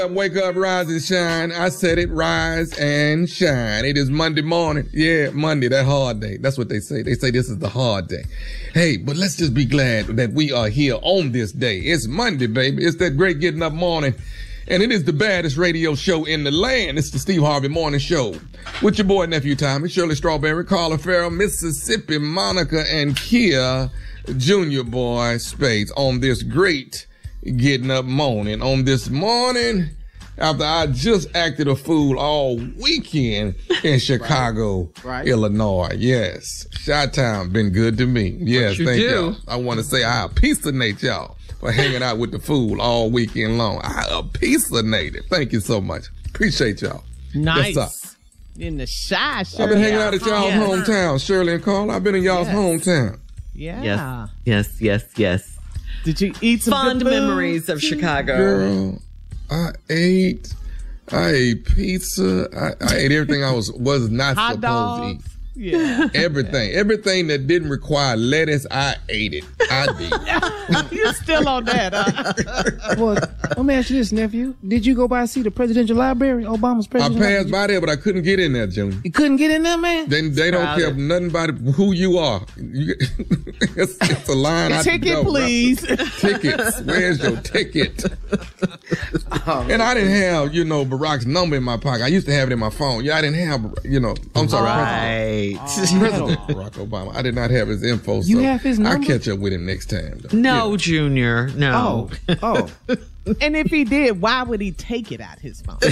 Wake up, rise and shine. I said it, rise and shine. It is Monday morning. Yeah, Monday, that hard day. That's what they say. They say this is the hard day. Hey, but let's just be glad that we are here on this day. It's Monday, baby. It's that great getting up morning. And it is the baddest radio show in the land. It's the Steve Harvey Morning Show. With your boy, nephew Tommy, Shirley Strawberry, Carla Farrell, Mississippi, Monica, and Kia Junior Boy Spades on this great getting up morning. On this morning, after I just acted a fool all weekend in Chicago, Illinois. Yes. Chi-Town been good to me. Yes, thank y'all. I want to say I appreciate y'all for hanging out with the fool all weekend long. I appreciate it. Thank you so much. Appreciate y'all. Nice. What's up? In the shy, Shirley. I've been hanging out at y'all's hometown, Shirley and Carl. I've been in y'all's hometown. Yeah. Yes. Did you eat some fond memories of Chicago? Girl, I ate pizza. I ate everything I was not hot supposed dogs. to eat. Yeah. Everything that didn't require lettuce, I ate it. I did. You're still on that, huh? Well, let me ask you this, nephew. Did you go by and see the presidential library, Obama's presidential library? I passed by there, but I couldn't get in there, Junior. You couldn't get in there, man? They don't care nothing about who you are. It's a line out the door. Ticket, please. Tickets. Where's your ticket? And I didn't have, Barack's number in my pocket. I used to have it in my phone. I didn't have, I'm sorry. Right. President Barack Obama. I did not have his info. You have his number? I'll catch up with him next time, though. No, Junior. No. Oh. And if he did, why would he take it out his phone?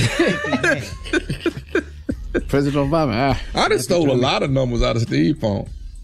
President Obama. I just stole a lot of numbers out of Steve's phone.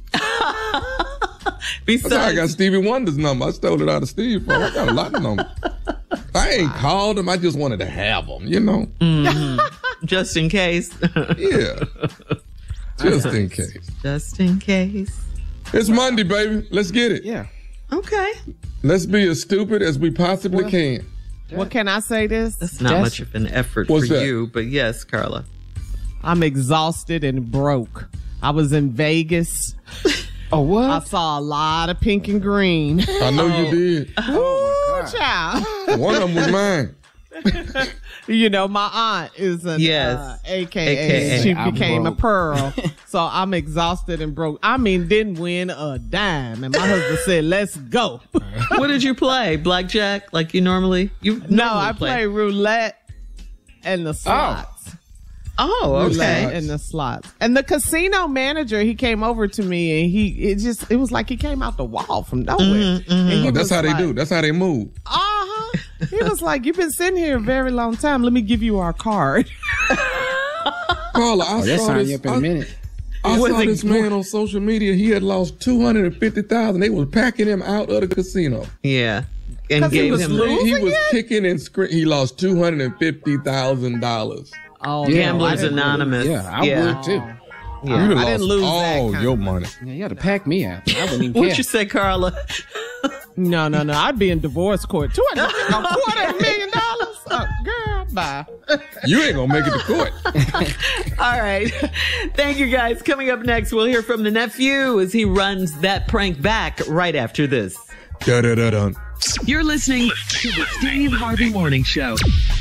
That's how I got Stevie Wonder's number. I stole it out of Steve's phone. I got a lot of numbers. I ain't called him. I just wanted to have them, Mm-hmm. Just in case. Yeah. Just in case. Just in case. It's Monday, baby. Let's get it. Yeah. Okay. Let's be as stupid as we possibly can. What can I say this? That's not much of an effort for you, but yes, Carla. I'm exhausted and broke. I was in Vegas. Oh, what? I saw a lot of pink and green. I know you did. Oh, my child. One of them was mine. My aunt is an AKA. She became a pearl. So I'm exhausted and broke. I mean, didn't win a dime. And my husband said, let's go. What did you play? Blackjack like you normally? No, I play roulette and the slots. Oh, okay. And the slots. And the casino manager, he came over to me and it was like he came out the wall from nowhere. And that's how they do. That's how they move. He was like, you've been sitting here a very long time. Let me give you our card. Carla, I saw this. Up in a minute. I saw this man on social media. He had lost $250,000. They was packing him out of the casino. Yeah. And gave him he was kicking and screaming. He lost $250,000. Oh, Gamblers Anonymous. Yeah, I would too. Yeah. I didn't lose all your money. Yeah, you had to pack me out. I wouldn't even care. What'd you say, Carla? No. I'd be in divorce court. $250,000. Girl, bye. You ain't gonna make it to court. All right. Thank you, guys. Coming up next, we'll hear from the nephew as he runs that prank back right after this. Dun. You're listening to the Steve Harvey Morning Show.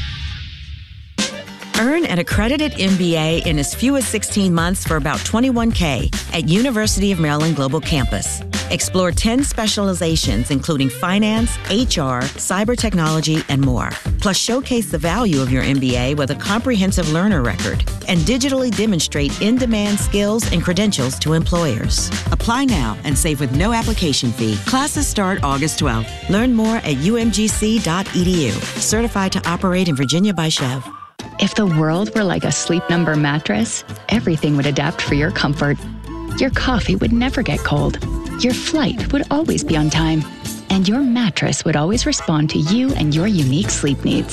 Earn an accredited MBA in as few as 16 months for about $21K at University of Maryland Global Campus. Explore 10 specializations, including finance, HR, cyber technology, and more. Plus, showcase the value of your MBA with a comprehensive learner record and digitally demonstrate in-demand skills and credentials to employers. Apply now and save with no application fee. Classes start August 12th. Learn more at umgc.edu. Certified to operate in Virginia by Chev. If the world were like a Sleep Number mattress, everything would adapt for your comfort. Your coffee would never get cold. Your flight would always be on time. And your mattress would always respond to you and your unique sleep needs.